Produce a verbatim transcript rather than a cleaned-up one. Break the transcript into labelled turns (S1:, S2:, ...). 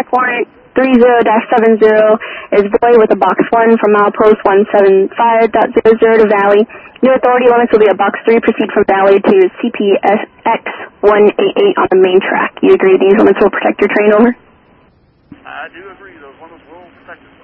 S1: track warrant three zero dash seven zero is Boy with a box one from milepost one seven five dot zero zero to Valley. New authority limits will be a box three, proceed from Valley to C P S X one eighty-eight on the main track. You agree these limits will protect your train, over?
S2: I do agree. Those limits will protect us.